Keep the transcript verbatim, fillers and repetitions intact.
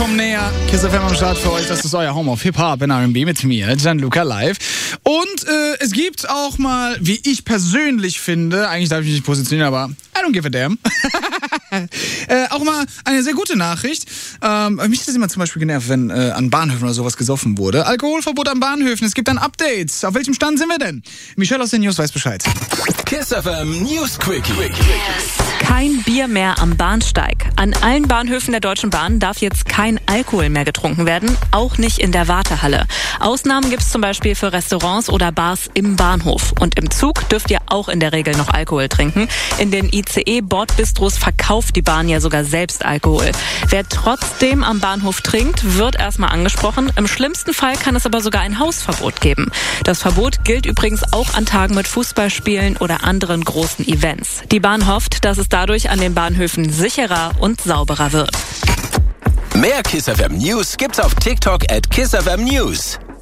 kommen näher. Kiss F M am Start für euch. Das ist euer Home of Hip-Hop in R and B mit mir, Gianluca Live. Und äh, es gibt auch mal, wie ich persönlich finde, eigentlich darf ich mich nicht positionieren, aber I don't give a damn. äh, auch mal eine sehr gute Nachricht. Ähm, mich hat das immer zum Beispiel genervt, wenn äh, an Bahnhöfen oder sowas gesoffen wurde. Alkoholverbot an Bahnhöfen. Es gibt dann Updates. Auf welchem Stand sind wir denn? Michelle aus den News weiß Bescheid. Kiss F M News Quickie. Kein Bier mehr am Bahnsteig. An allen Bahnhöfen der Deutschen Bahn darf jetzt kein Alkohol mehr getrunken werden, auch nicht in der Wartehalle. Ausnahmen gibt es zum Beispiel für Restaurants oder Bars im Bahnhof. Und im Zug dürft ihr auch in der Regel noch Alkohol trinken. In den I C E-Bordbistros verkauft die Bahn ja sogar selbst Alkohol. Wer trotzdem am Bahnhof trinkt, wird erstmal angesprochen. Im schlimmsten Fall kann es aber sogar ein Hausverbot geben. Das Verbot gilt übrigens auch an Tagen mit Fußballspielen oder anderen großen Events. Die Bahn hofft, dass es dadurch an den Bahnhöfen sicherer und sauberer wird. Mehr Kiss F M News gibt's auf TikTok at Kiss F M News.